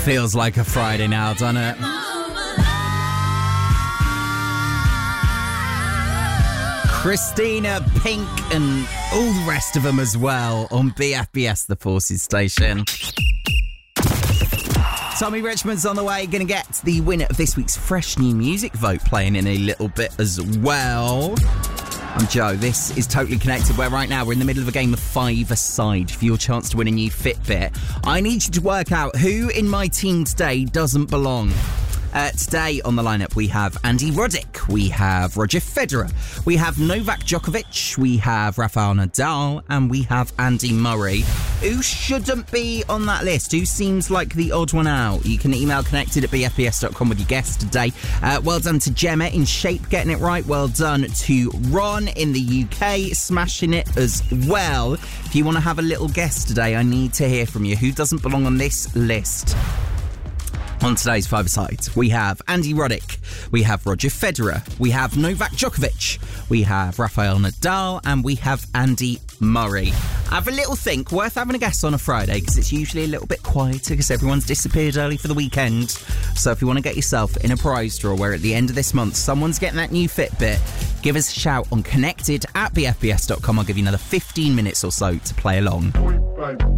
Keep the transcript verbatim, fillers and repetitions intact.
Feels like a Friday now, doesn't it? Christina, Pink, and all the rest of them as well on B F B S, the Forces station. Tommy Richmond's on the way, going to get the winner of this week's Fresh New Music vote playing in a little bit as well. I'm Joe. This is Totally Connected, where right now we're in the middle of a game of five-a-side for your chance to win a new Fitbit. I need you to work out who in my team today doesn't belong. Uh, today on the lineup we have Andy Roddick, we have Roger Federer, we have Novak Djokovic, we have Rafael Nadal, and we have Andy Murray. Who shouldn't be on that list? Who seems like the odd one out? You can email connected at b f b s dot com with your guess today. Uh, well done to Gemma in Shape getting it right. Well done to Ron in the U K smashing it as well. If you want to have a little guess today, I need to hear from you. Who doesn't belong on this list? On today's five-a-side, we have Andy Roddick, we have Roger Federer, we have Novak Djokovic, we have Rafael Nadal, and we have Andy Murray. Have a little think, worth having a guess on a Friday, because it's usually a little bit quieter because everyone's disappeared early for the weekend. So if you want to get yourself in a prize draw where at the end of this month someone's getting that new Fitbit, give us a shout on connected at b f b s dot com. I'll give you another fifteen minutes or so to play along.